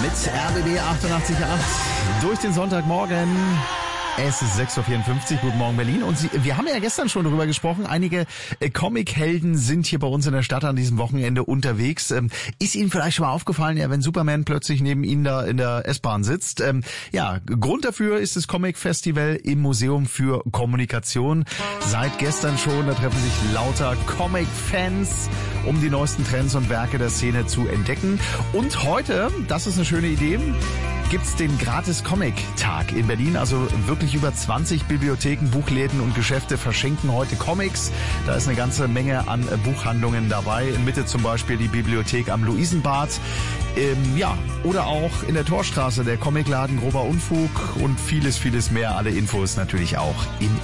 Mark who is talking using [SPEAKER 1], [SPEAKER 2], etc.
[SPEAKER 1] mit RBB 88.8 durch den Sonntagmorgen. Es ist 6.54 Uhr, guten Morgen Berlin. Und wir haben ja gestern schon darüber gesprochen, einige Comic-Helden sind hier bei uns in der Stadt an diesem Wochenende unterwegs. Ist Ihnen vielleicht schon mal aufgefallen, ja, wenn Superman plötzlich neben Ihnen da in der S-Bahn sitzt? Grund dafür ist das Comic-Festival im Museum für Kommunikation. Seit gestern schon, da treffen sich lauter Comic-Fans, um die neuesten Trends und Werke der Szene zu entdecken. Und heute, das ist eine schöne Idee, gibt's den Gratis-Comic-Tag in Berlin. Also wirklich über 20 Bibliotheken, Buchläden und Geschäfte verschenken heute Comics. Da ist eine ganze Menge an Buchhandlungen dabei. In Mitte zum Beispiel die Bibliothek am Luisenbad. Oder auch in der Torstraße der Comicladen Grober Unfug und vieles, vieles mehr. Alle Infos natürlich auch in